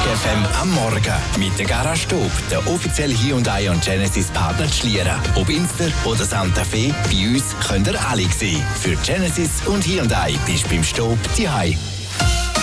FM am Morgen mit der Garage Stub, der offizielle Hyundai und Genesis Partner zu Schlieren. Ob Inster oder Santa Fe, bei uns könnt ihr alle sehen. Für Genesis und Hyundai bist du beim Stub zu Hause.